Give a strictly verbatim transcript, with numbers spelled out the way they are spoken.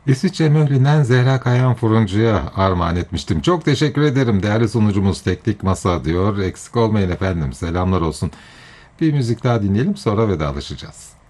İsviçre Mührü'nden Zehra Kayan Fırıncı'ya armağan etmiştim. Çok teşekkür ederim değerli sunucumuz Teknik Masa diyor. Eksik olmayın efendim, selamlar olsun. Bir müzik daha dinleyelim, sonra vedalaşacağız.